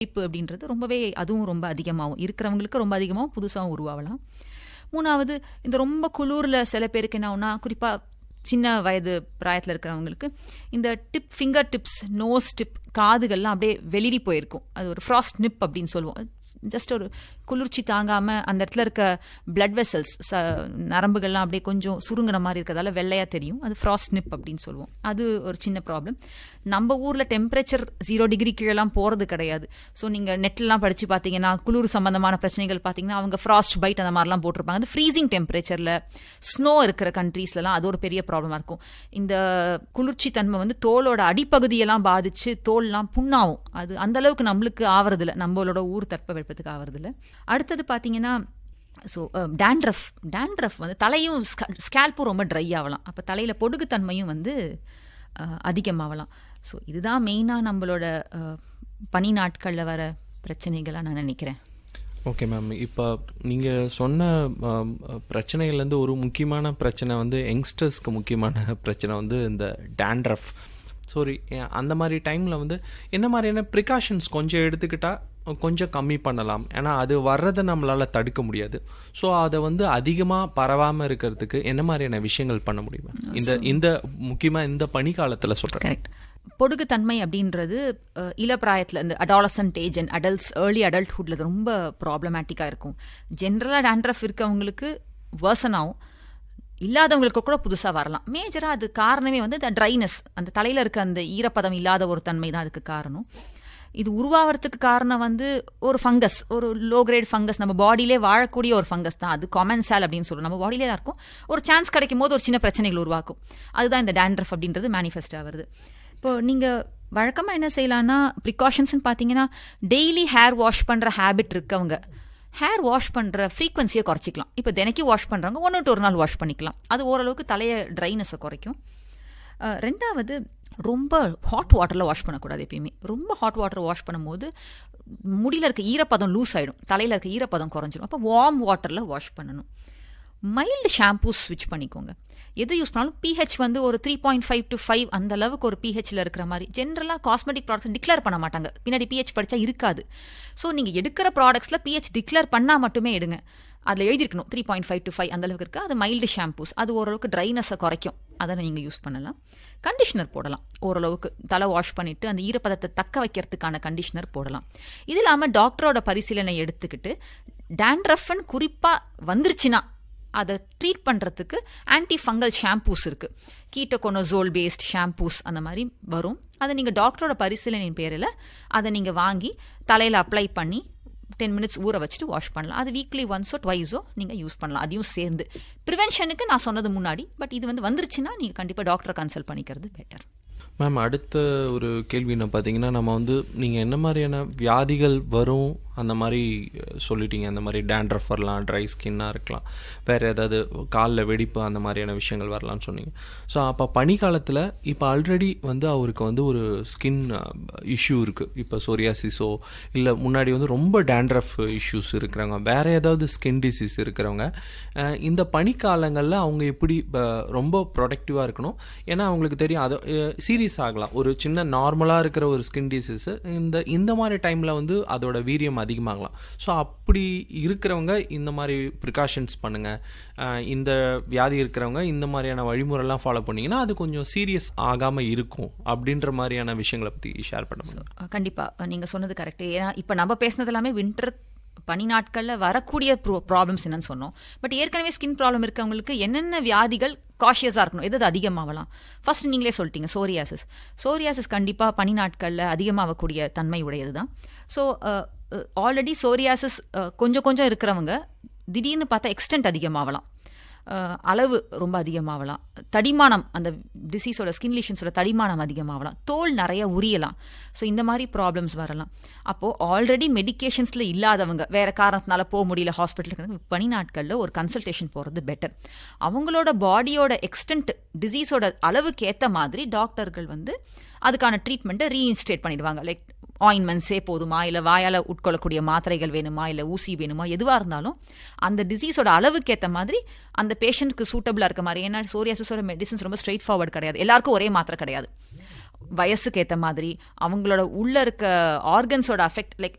இப்போ அப்படின்றது ரொம்பவே அதுவும் ரொம்ப அதிகமாகும், இருக்கிறவங்களுக்கு ரொம்ப அதிகமாகவும் புதுசாகவும் உருவாகலாம். மூணாவது, இந்த ரொம்ப குளிரில் சில பேருக்கு என்ன ஆகுனா, குறிப்பாக சின்ன வயது பிராயத்தில் இருக்கிறவங்களுக்கு இந்த ஃபிங்கர் டிப்ஸ், நோஸ் டிப், காதுகள்லாம் அப்படியே வெளிரி போயிருக்கும். அது ஒரு ஃப்ராஸ்ட் நிப் அப்படின்னு சொல்லுவோம். ஜஸ்ட் ஒரு குளிர்ச்சி தாங்காமல் அந்த இடத்துல இருக்க பிளட் வெசல்ஸ், நரம்புகள்லாம் அப்படியே கொஞ்சம் சுருங்கின மாதிரி இருக்கிறதால வெள்ளையாக தெரியும். அது ஃப்ராஸ்ட் நிப் அப்படின்னு சொல்லுவோம். அது ஒரு சின்ன ப்ராப்ளம். நம்ம ஊரில் டெம்பரேச்சர் 0 டிகிரி கீழெல்லாம் போகிறது கிடையாது. ஸோ நீங்கள் நெட்லாம் படித்து பார்த்தீங்கன்னா, குளிர் சம்பந்தமான பிரச்சனைகள் பார்த்தீங்கன்னா அவங்க ஃப்ராஸ்ட் பைட் அந்த மாதிரிலாம் போட்டிருப்பாங்க. அது ஃப்ரீசிங் டெம்பரேச்சரில் ஸ்னோ இருக்கிற கண்ட்ரீஸ்லாம் அது ஒரு பெரிய ப்ராப்ளமாக இருக்கும். இந்த குளிர்ச்சி தன்மை வந்து தோலோட அடிப்பகுதியெல்லாம் பாதித்து தோல்லாம் புண்ணாகும். அது அந்தளவுக்கு நம்மளுக்கு ஆவறதில்லை, நம்மளோட ஊர் தட்பவெப்பத்துக்கு ஆவறதில்லை. அடுத்தது பார்த்தீங்கன்னா, ஸோ டேண்ட்ரஃப் வந்து தலையும் ஸ்கேல்ப்பும் ரொம்ப ட்ரை ஆகலாம். அப்போ தலையில் பொடுகுத்தன்மையும் வந்து அதிகமாகலாம். ஸோ இதுதான் மெயினாக நம்மளோட பனி நாட்களில் வர பிரச்சனைகளாக நான் நினைக்கிறேன். ஓகே மேம், இப்போ நீங்கள் சொன்ன பிரச்சனைகள்லேருந்து ஒரு முக்கியமான பிரச்சனை வந்து யங்ஸ்டர்ஸ்க்கு முக்கியமான பிரச்சனை வந்து இந்த டேண்ட்ரஃப். சாரி, அந்த மாதிரி டைமில் வந்து என்ன மாதிரியான ப்ரிகாஷன்ஸ் கொஞ்சம் எடுத்துக்கிட்டால் கொஞ்சம் கம்மி பண்ணலாம்? ஏன்னா அது வர்றதை நம்மளால் தடுக்க முடியாது. ஸோ அதை வந்து அதிகமாக பரவாமல் இருக்கிறதுக்கு என்ன மாதிரியான விஷயங்கள் பண்ண முடியுமா இந்த முக்கியமாக இந்த பனிக்காலத்தில் சொல்கிறேன்? கரெக்ட். பொடுகுத்தன்மை அப்படின்றது இளப்பிராயத்தில் இந்த அடாலசன்ட் ஏஜ் அண்ட் ஏர்லி அடல்ட்ஹுட்டில் ரொம்ப ப்ராப்ளமேட்டிக்காக இருக்கும். ஜென்ரலாக டேண்ட்ரஃப் இருக்கவங்களுக்கு வேர்சன் ஆகும், இல்லாதவங்களுக்கு கூட புதுசாக வரலாம். மேஜராக அது காரணமே வந்து இந்த ட்ரைனஸ், அந்த தலையில் இருக்க அந்த ஈரப்பதம் இல்லாத ஒரு தன்மை தான் அதுக்கு காரணம். இது உருவாகிறதுக்கு காரணம் வந்து ஒரு ஃபங்கஸ், ஒரு லோ கிரேட் ஃபங்கஸ், நம்ம பாடியிலே வாழக்கூடிய ஒரு ஃபங்கஸ் தான் அது. காமன்சால் அப்படின்னு சொல்லுவோம். நம்ம பாடியிலே தான் இருக்கும். ஒரு சான்ஸ் கிடைக்கும் போது ஒரு சின்ன பிரச்சனைகள் உருவாக்கும். அதுதான் இந்த டேண்ட்ரஃப் அப்படின்றது மேனிஃபெஸ்ட் ஆகுது. இப்போ நீங்கள் வழக்கமாக என்ன செய்யலான்னா, ப்ரிகாஷன்ஸ்ன்னு பார்த்தீங்கன்னா, டெய்லி ஹேர் வாஷ் பண்ணுற ஹேபிட் இருக்கவங்க ஹேர் வாஷ் பண்ணுற ஃப்ரீக்வன்சியை குறைச்சிக்கலாம். இப்போ தினைக்கும் வாஷ் பண்ணுறவங்க 1 to 1 நாள் வாஷ் பண்ணிக்கலாம். அது ஓரளவுக்கு தலையை ட்ரைனஸை குறைக்கும். ரெண்டாவது, ரொம்ப ஹாட் வாட்டரில் வாஷ் பண்ணக்கூடாது. எப்பயுமே ரொம்ப ஹாட் வாட்டர் வாஷ் பண்ணும்போது முடியில் இருக்க ஈரப்பதம் லூஸ் ஆகிடும், தலையில் இருக்க ஈரப்பதம் குறைஞ்சிடும். அப்போ வார்ம் வாட்டரில் வாஷ் பண்ணணும். மைல்டு ஷாம்பூஸ் ஸ்விட்ச் பண்ணிக்கோங்க. எது யூஸ் பண்ணாலும் pH வந்து ஒரு 3.5 to 5 அந்த அளவுக்கு ஒரு pHல இருக்கிற மாதிரி. ஜென்ரலாக காஸ்மெட்டிக் ப்ராடக்ட்ஸ் டிக்ளேர் பண்ண மாட்டாங்க, பின்னாடி pH படித்தா இருக்காது. ஸோ நீங்கள் எடுக்கிற ப்ராடக்ட்ஸில் pH டிக்ளேர் பண்ணால் மட்டுமே எடுங்க. அதில் எழுதியிருக்கணும் 3.5 to 5 அந்தளவுக்கு இருக்குது. அது மைல்டு ஷாம்பூஸ், அது ஓரளவுக்கு ட்ரைனஸை குறைக்கும். அதை நீங்கள் யூஸ் பண்ணலாம். கண்டிஷனர் போடலாம். ஓரளவுக்கு தலை வாஷ் பண்ணிவிட்டு அந்த ஈரப்பதத்தை தக்க வைக்கிறதுக்கான கண்டிஷனர் போடலாம். இது இல்லாமல் டாக்டரோட பரிசீலனை எடுத்துக்கிட்டு டேண்ட்ரஃப்னு குறிப்பாக வந்துருச்சுன்னா அதை ட்ரீட் பண்ணுறதுக்கு ஆன்டி ஃபங்கல் ஷாம்பூஸ் இருக்குது. கீட்டோகோனோசோல் பேஸ்ட் ஷாம்பூஸ் அந்த மாதிரி வரும். அதை நீங்கள் டாக்டரோட பரிசீலனையின் பேரில் அதை நீங்கள் வாங்கி தலையில் அப்ளை பண்ணி 10 minutes ஊற வச்சுட்டு வாஷ் பண்ணலாம். அது வீக்லி ஒன்ஸோ ட்வைஸோ நீங்கள் யூஸ் பண்ணலாம். அதையும் சேர்ந்து ப்ரிவென்ஷனுக்கு நான் சொன்னது முன்னாடி. பட் இது வந்து வந்துருச்சுன்னா நீங்கள் கண்டிப்பாக டாக்டரை கன்சல்ட் பண்ணிக்கிறது பெட்டர். மேம், அடுத்த ஒரு கேள்வி என்ன பார்த்தீங்கன்னா, நம்ம வந்து நீங்கள் என்ன மாதிரியான வியாதிகள் வரும் அந்த மாதிரி சொல்லிட்டீங்க. அந்த மாதிரி டேண்ட்ரஃப் வரலாம், ட்ரை ஸ்கின்னாக இருக்கலாம், வேறு ஏதாவது காலில் வெடிப்பு அந்த மாதிரியான விஷயங்கள் வரலாம்னு சொன்னீங்க. ஸோ அப்போ பனிக்காலத்தில் இப்போ ஆல்ரெடி வந்து அவருக்கு வந்து ஒரு ஸ்கின் இஷ்யூ இருக்குது. இப்போ சோரியாசிஸோ இல்லை முன்னாடி வந்து ரொம்ப டேண்ட்ரஃப் இஷ்யூஸ் இருக்கிறவங்க, வேறு ஏதாவது ஸ்கின் டிசீஸ் இருக்கிறவங்க இந்த பனிக்காலங்களில் அவங்க எப்படி ரொம்ப ப்ரொடக்டிவாக இருக்கணும்? ஏன்னா அவங்களுக்கு தெரியும் அது சீரியஸ் ஆகலாம். ஒரு சின்ன நார்மலாக இருக்கிற ஒரு ஸ்கின் டிசீஸ் இந்த மாதிரி டைமில் வந்து அதோட வீரியம் அதிகமாகலாம். ஸோ அப்படி இருக்கிறவங்க இந்த மாதிரி ப்ரிகாஷன்ஸ் பண்ணுங்கள். இந்த வியாதி இருக்கிறவங்க இந்த மாதிரியான வழிமுறைலாம் ஃபாலோ பண்ணிங்கன்னா அது கொஞ்சம் சீரியஸ் ஆகாமல் இருக்கும் அப்படின்ற மாதிரியான விஷயங்களை பற்றி ஷேர் பண்ண முடியும். கண்டிப்பாக நீங்கள் சொன்னது கரெக்டு. ஏன்னா இப்போ நம்ம பேசுனது எல்லாமே வின்டர் பனி நாட்களில் வரக்கூடிய ப்ராப்ளம்ஸ் என்னன்னு சொன்னோம். பட் ஏற்கனவே ஸ்கின் ப்ராப்ளம் இருக்கவங்களுக்கு என்னென்ன வியாதிகள் காஷியஸாக இருக்கணும், எது அதிகமாகலாம்? ஃபர்ஸ்ட் நீங்களே சொல்லிட்டீங்க, சோரியாசிஸ் கண்டிப்பாக பனி நாட்களில் அதிகமாகக்கூடிய தன்மை உடையது தான். ஸோ ஆல்ரெடி சோரியாசிஸ் கொஞ்சம் கொஞ்சம் இருக்கிறவங்க திடீர்னு பார்த்தா எக்ஸ்டென்ட் அதிகமாகலாம், அளவு ரொம்ப அதிகமாகலாம், தடிமானம், அந்த டிசீஸோட ஸ்கின் லீஷன்ஸோட தடிமானம் அதிகமாகலாம், தோல் நிறைய உரியலாம். ஸோ இந்த மாதிரி ப்ராப்ளம்ஸ் வரலாம். அப்போது ஆல்ரெடி மெடிக்கேஷன்ஸில் இல்லாதவங்க, வேறு காரணத்தினால போக முடியல ஹாஸ்பிட்டலுக்கு, பனி நாட்களில் ஒரு கன்சல்டேஷன் போகிறது பெட்டர். அவங்களோட பாடியோட எக்ஸ்டென்ட் டிசீஸோட அளவுக்கு ஏற்ற மாதிரி டாக்டர்கள் வந்து அதுக்கான ட்ரீட்மெண்ட்டை ரீஇன்ஸ்டேட் பண்ணிடுவாங்க. லைக் ஆயின்மெண்ட்ஸே போதுமா, இல்லை வாயால் உட்கொள்ளக்கூடிய மாத்திரைகள் வேணுமா, இல்லை ஊசி வேணுமா, எதுவாக இருந்தாலும் அந்த டிசீஸோட அளவுக்கு ஏற்ற மாதிரி அந்த பேஷண்ட்டுக்கு சூட்டபிளாக இருக்க மாதிரி. ஏன்னா சோரியாசிஸோட மெடிசன்ஸ் ரொம்ப ஸ்ட்ரெயிட் ஃபார்வர்ட் கிடையாது, எல்லாருக்கும் ஒரே மாத்திரை கிடையாது. வயசுக்கு ஏற்ற மாதிரி அவங்களோட உள்ள இருக்க ஆர்கன்ஸோட அஃபெக்ட் லைக்